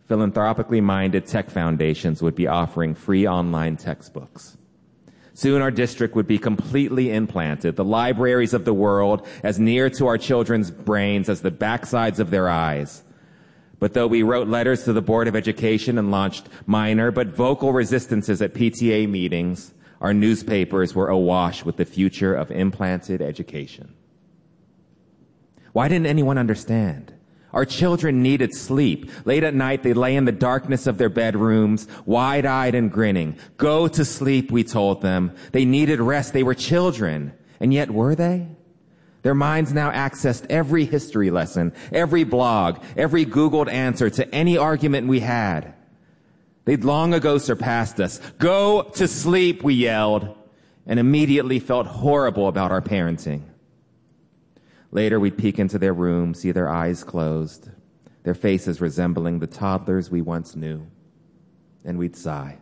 Philanthropically minded tech foundations would be offering free online textbooks. Soon our district would be completely implanted, the libraries of the world as near to our children's brains as the backsides of their eyes. But though we wrote letters to the Board of Education and launched minor but vocal resistances at PTA meetings, our newspapers were awash with the future of implanted education. Why didn't anyone understand? Our children needed sleep. Late at night, they lay in the darkness of their bedrooms, wide-eyed and grinning. Go to sleep, we told them. They needed rest. They were children. And yet, were they? Their minds now accessed every history lesson, every blog, every Googled answer to any argument we had. They'd long ago surpassed us. Go to sleep, we yelled, and immediately felt horrible about our parenting. Later, we'd peek into their room, see their eyes closed, their faces resembling the toddlers we once knew, and we'd sigh.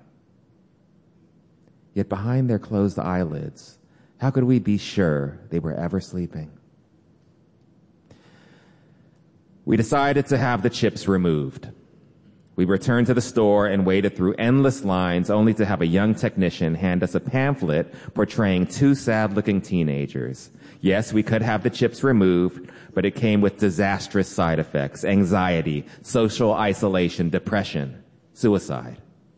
Yet behind their closed eyelids, how could we be sure they were ever sleeping? We decided to have the chips removed. We returned to the store and waited through endless lines only to have a young technician hand us a pamphlet portraying two sad-looking teenagers. Yes, we could have the chips removed, but it came with disastrous side effects: anxiety, social isolation, depression, suicide.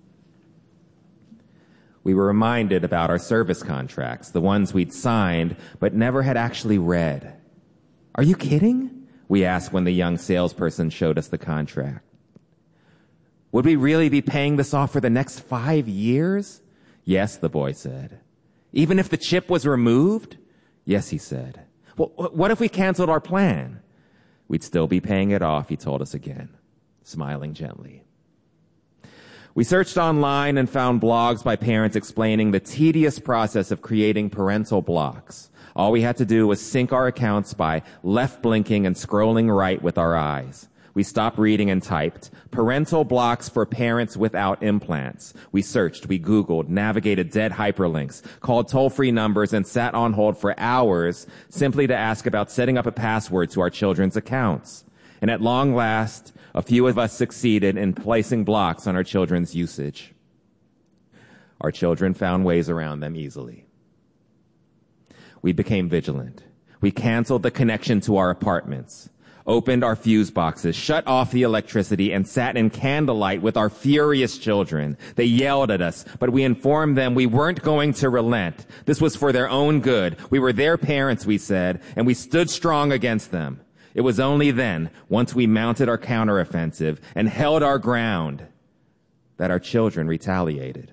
We were reminded about our service contracts, the ones we'd signed but never had actually read. Are you kidding? We asked when the young salesperson showed us the contract. Would we really be paying this off for the next 5 years? Yes, the boy said. Even if the chip was removed? Yes, he said. Well, what if we canceled our plan? We'd still be paying it off, he told us again, smiling gently. We searched online and found blogs by parents explaining the tedious process of creating parental blocks. All we had to do was sync our accounts by left blinking and scrolling right with our eyes. We stopped reading and typed, parental blocks for parents without implants. We searched, we Googled, navigated dead hyperlinks, called toll-free numbers, and sat on hold for hours simply to ask about setting up a password to our children's accounts. And at long last, a few of us succeeded in placing blocks on our children's usage. Our children found ways around them easily. We became vigilant. We canceled the connection to our apartments, opened our fuse boxes, shut off the electricity, and sat in candlelight with our furious children. They yelled at us, but we informed them we weren't going to relent. This was for their own good. We were their parents, we said, and we stood strong against them. It was only then, once we mounted our counteroffensive and held our ground, that our children retaliated.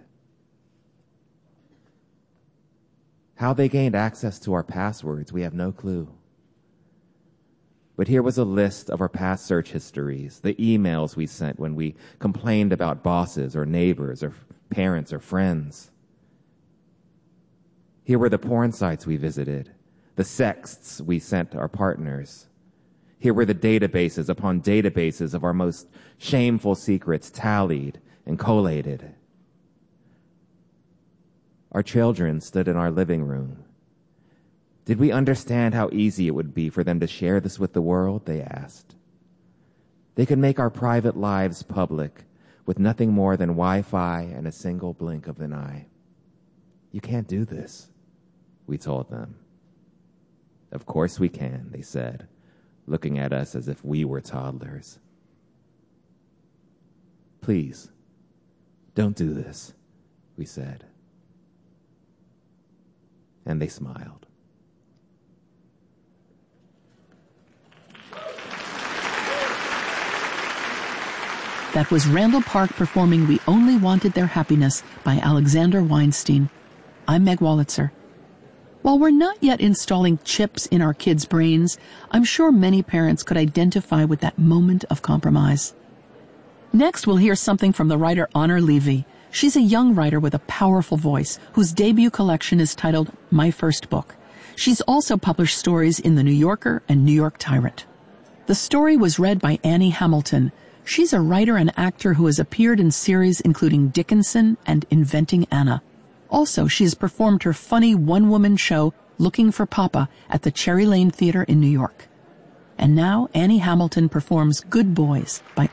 How they gained access to our passwords, we have no clue. But here was a list of our past search histories, the emails we sent when we complained about bosses or neighbors or parents or friends. Here were the porn sites we visited, the sexts we sent our partners. Here were the databases upon databases of our most shameful secrets tallied and collated. Our children stood in our living room. Did we understand how easy it would be for them to share this with the world? They asked. They could make our private lives public with nothing more than Wi-Fi and a single blink of an eye. You can't do this, we told them. Of course we can, they said, looking at us as if we were toddlers. Please, don't do this, we said. And they smiled. That was Randall Park performing We Only Wanted Their Happiness by Alexander Weinstein. I'm Meg Wolitzer. While we're not yet installing chips in our kids' brains, I'm sure many parents could identify with that moment of compromise. Next, we'll hear something from the writer Honor Levy. She's a young writer with a powerful voice whose debut collection is titled My First Book. She's also published stories in The New Yorker and New York Tyrant. The story was read by Annie Hamilton. She's a writer and actor who has appeared in series including Dickinson and Inventing Anna. Also, she has performed her funny one-woman show, Looking for Papa, at the Cherry Lane Theater in New York. And now, Annie Hamilton performs Good Boys by